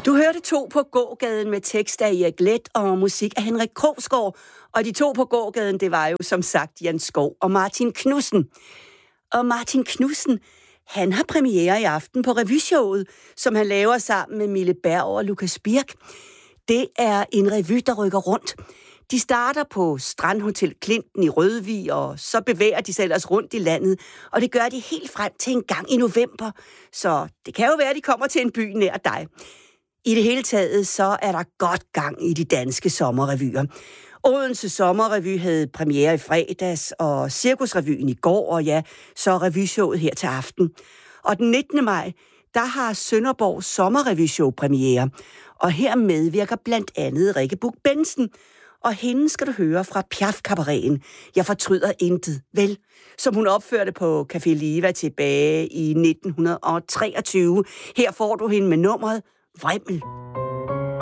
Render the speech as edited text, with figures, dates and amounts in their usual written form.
Du hørte To på gågaden med tekst af Erik Leth og musik af Henrik Krogsgaard. Og de to på gågaden, det var jo som sagt Jan Skov og Martin Knudsen. Og Martin Knudsen, han har premiere i aften på revyshowet, som han laver sammen med Mille Berg og Lukas Birk. Det er en revy, der rykker rundt. De starter på Strandhotel Klinten i Rødvig, og så bevæger de sig ellers rundt i landet. Og det gør de helt frem til en gang i november. Så det kan jo være, at de kommer til en by nær dig. I det hele taget, så er der godt gang i de danske sommerrevyer. Odense Sommerrevy havde premiere i fredags, og Cirkusrevyen i går, og ja, så revyshowet her til aften. Og den 19. maj, der har Sønderborg Sommerrevyshow premiere. Og her medvirker blandt andet Rikke Buch-Bentzen. Og hende skal du høre fra Piaf-kabareten. Jeg fortryder intet, vel? Som hun opførte på Café Liva tilbage i 1923. Her får du hende med nummeret Vrimmel.